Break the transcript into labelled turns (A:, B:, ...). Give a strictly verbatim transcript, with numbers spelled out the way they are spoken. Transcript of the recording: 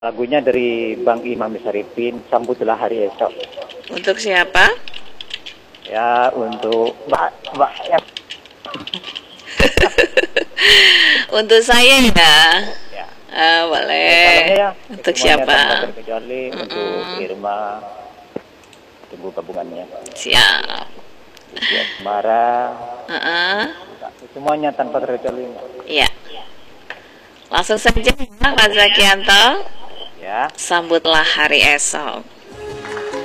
A: Lagunya dari Bang Imam Syarifin, Sambutlah Hari Esok.
B: Untuk siapa?
A: Ya, untuk Mbak, Mbak ya.
B: Untuk saya ya.
A: Ya.
B: Ah, boleh.
A: Ya,
B: Untuk
A: semuanya
B: siapa?
A: tanpa terkecuali
B: Mm-mm.
A: untuk Irma, ibu gabungannya.
B: Siap.
A: Ya, Mara,
B: Uh-uh.
A: semuanya tanpa terkecuali.
B: Ya. Langsung saja ya, Pak Zakianto.
A: Ya.
B: Sambutlah hari esok.